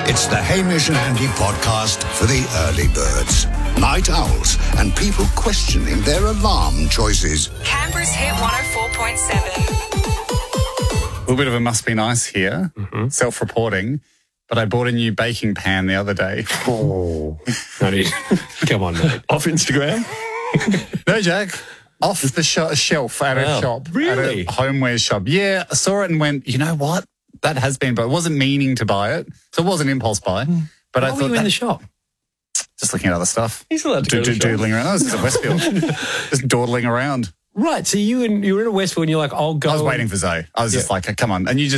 It's the Hamish and Andy podcast for the early birds, night owls, and people questioning their alarm choices. Canberra's Hit 104.7. A little bit of a must be nice here, self-reporting, but I bought a new baking pan the other day. Oh, come on, mate. Off Instagram? No, Jack. Off the shelf at a shop. Really? At a homeware shop. Yeah, I saw it and went, you know what? That has been, but I wasn't meaning to buy it. So it was an impulse buy. But Why I were thought you in the shop? just looking at other stuff. He's allowed to go to the shop. Doodling around. This is at Westfield. Just dawdling around. Right, so you were in a Westfield and you're like, I'll go. I was waiting for Zoe. I was just like, come on. And you just